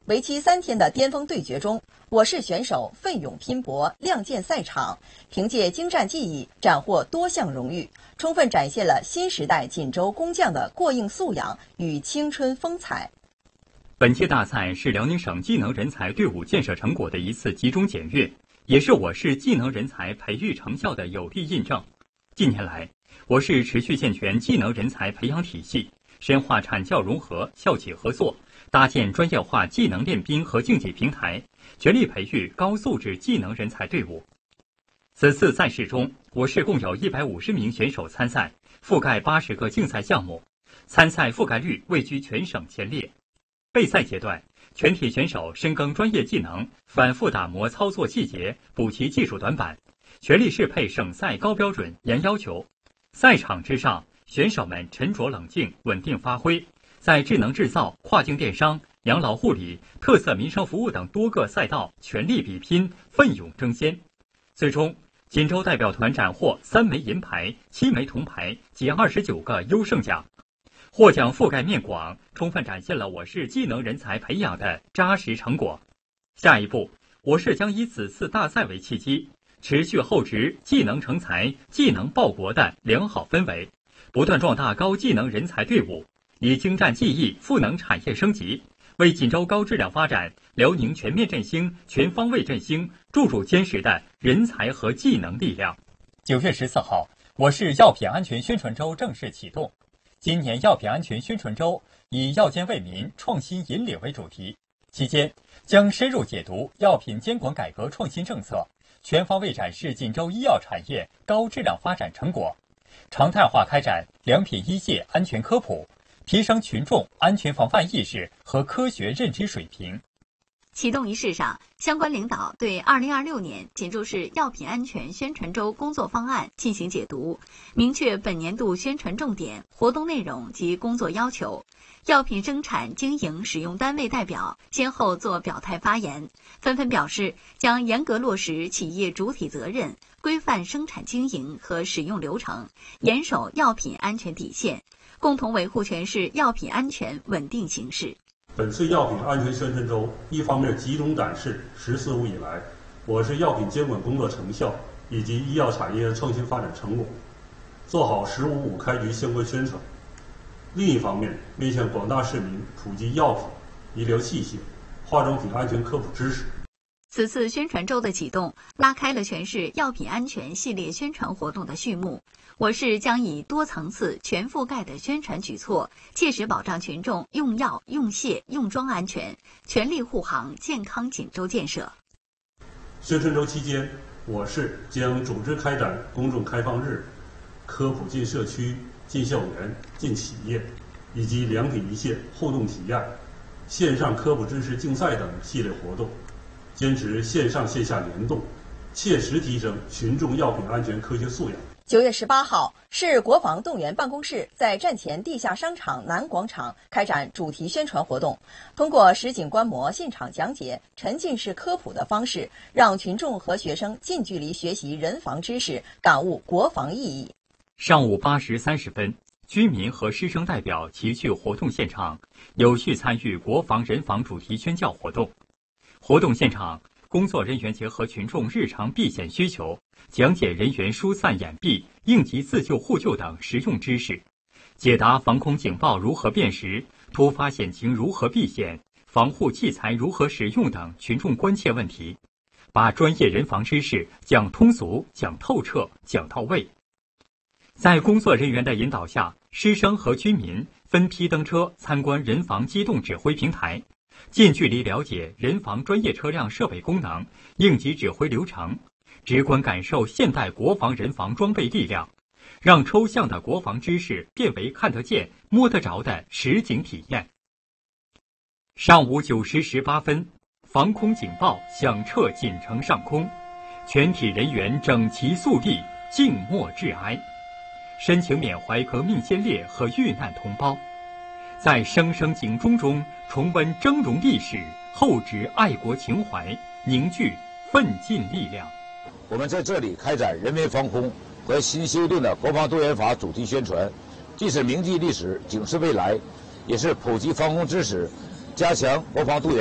为期3天的巅峰对决中，我市选手奋勇拼搏，亮剑赛场，凭借精湛技艺斩获多项荣誉，充分展现了新时代锦州工匠的过硬素养与青春风采。 本届大赛是辽宁省技能人才队伍建设成果的一次集中检阅，也是我市技能人才培育成效的有力印证。近年来，我市持续健全技能人才培养体系，深化产教融合、校企合作，搭建专业化技能练兵和竞技平台，全力培育高素质技能人才队伍。此次赛事中，我市共有150名选手参赛，覆盖80个竞赛项目，参赛覆盖率位居全省前列。备赛阶段，全体选手深耕专业技能，反复打磨操作细节，补齐技术短板，全力适配省赛高标准、严要求。赛场之上，选手们沉着冷静、稳定发挥，在智能制造、跨境电商、养老护理、特色民生服务等多个赛道全力比拼，奋勇争先。最终，锦州代表团斩获3枚银牌、7枚铜牌及29个优胜奖，获奖覆盖面广，充分展现了我市技能人才培养的扎实成果。下一步，我市将以此次大赛为契机，持续厚植技能成才、技能报国的良好氛围，不断壮大高技能人才队伍，以精湛技艺赋能产业升级，为锦州高质量发展、辽宁全面振兴、全方位振兴注入坚实的人才和技能力量。9月14号，我市药品安全宣传周正式启动。今年药品安全宣传周以药监为民、创新引领为主题，期间将深入解读药品监管改革创新政策，全方位展示锦州医药产业高质量发展成果，常态化开展良品医界安全科普，提升群众安全防范意识和科学认知水平。 启动仪式上，相关领导对2026年锦州市药品安全宣传周工作方案进行解读，明确本年度宣传重点、活动内容及工作要求。药品生产经营使用单位代表先后作表态发言，纷纷表示将严格落实企业主体责任，规范生产经营和使用流程，严守药品安全底线，共同维护全市药品安全稳定形势。 本次药品安全宣传周，一方面集中展示“十四五”以来我市药品监管工作成效以及医药产业创新发展成果，做好“十五五”开局相关宣传；另一方面，面向广大市民普及药品、医疗器械、化妆品安全科普知识。 此次宣传周的启动，拉开了全市药品安全系列宣传活动的序幕。我市将以多层次、全覆盖的宣传举措，切实保障群众用药、用械、用装安全，全力护航健康锦州建设。 宣传周期间，我市将组织开展公众开放日、科普进社区、进校园、进企业，以及良品一线互动体验、线上科普知识竞赛等系列活动，坚持线上线下联动，切实提升群众药品安全科学素养。 9月18号，市国防动员办公室在站前地下商场南广场开展主题宣传活动，通过实景观摩、现场讲解、沉浸式科普的方式，让群众和学生近距离学习人防知识，感悟国防意义。 上午8时30分，居民和师生代表齐聚活动现场，有序参与国防人防主题宣教活动。活动现场，工作人员结合群众日常避险需求，讲解人员疏散掩蔽、应急自救互救等实用知识，解答防空警报如何辨识、突发险情如何避险、防护器材如何使用等群众关切问题，把专业人防知识讲通俗、讲透彻、讲到位。在工作人员的引导下，师生和居民分批登车参观人防机动指挥平台，近距离了解人防专业车辆设备功能、应急指挥流程，直观感受现代国防人防装备力量，让抽象的国防知识变为看得见、摸得着的实景体验。上午9时18分，防空警报响彻锦城上空，全体人员整齐肃立，静默致哀，深情缅怀革命先烈和遇难同胞，在声声警钟中重温峥嵘历史，厚植爱国情怀，凝聚奋进力量。 我们在这里开展人民防空和新修订的国防动员法主题宣传，既是铭记历史、警示未来，也是普及防空知识，加强国防动员